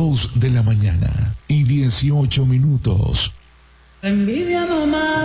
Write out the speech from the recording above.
2 de la mañana y 18 minutos. Envidia no más.